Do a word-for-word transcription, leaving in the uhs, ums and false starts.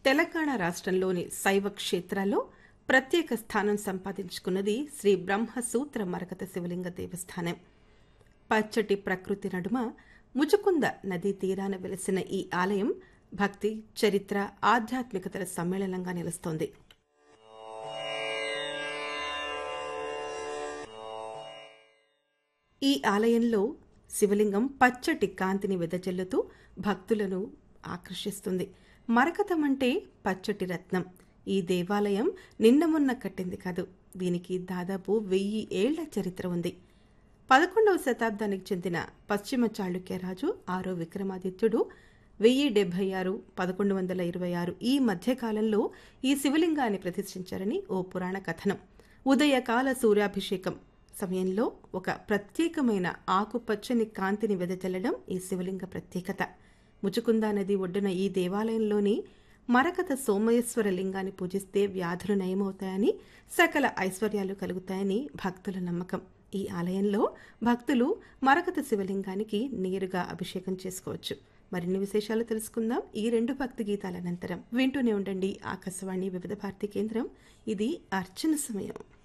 తెలంగాణ రాష్ట్రంలోని శైవ క్షేత్రాల్లో ప్రత్యేక స్థానం సంపాదించుకున్నది శ్రీ బ్రహ్మసూత్ర మరకత శివలింగ దేవస్థానం. పచ్చటి ప్రకృతి నడుమ ముచుకుంద నదీ తీరాన వెలసిన ఈ ఆలయం భక్తి, చరిత్ర, ఆధ్యాత్మికతల సమ్మేళనంగా నిలుస్తోంది. ఈ ఆలయంలో శివలింగం పచ్చటి కాంతిని వెదజల్లుతూ భక్తులను ఆకర్షిస్తుంది. మరకతం అంటే పచ్చటి రత్నం. ఈ దేవాలయం నిన్న మొన్న కట్టింది కాదు. దీనికి దాదాపు వెయ్యి ఏళ్ల చరిత్ర ఉంది. పదకొండవ శతాబ్దానికి చెందిన పశ్చిమ చాళుక్య రాజు ఆరో విక్రమాదిత్యుడు వెయ్యి డెబ్బై ఆరు పదకొండు వందల ఇరవై ఆరు ఈ మధ్యకాలంలో ఈ శివలింగాన్ని ప్రతిష్ఠించారని ఓ పురాణ కథనం. ఉదయకాల సూర్యాభిషేకం సమయంలో ఒక ప్రత్యేకమైన ఆకుపచ్చని కాంతిని వెదజల్లడం ఈ శివలింగ ప్రత్యేకత. ముచుకుందా నది ఒడ్డున ఈ దేవాలయంలోని మరకత సోమేశ్వర లింగాన్ని పూజిస్తే వ్యాధులు నయమవుతాయని, సకల ఐశ్వర్యాలు కలుగుతాయని భక్తుల నమ్మకం. ఈ ఆలయంలో భక్తులు మరకత శివలింగానికి నేరుగా అభిషేకం చేసుకోవచ్చు. మరిన్ని విశేషాలు తెలుసుకుందాం ఈ రెండు భక్తి గీతాల అనంతరం. వింటూనే ఉండండి ఆకాశవాణి వివిధ భారతి కేంద్రం. ఇది అర్చన సమయం.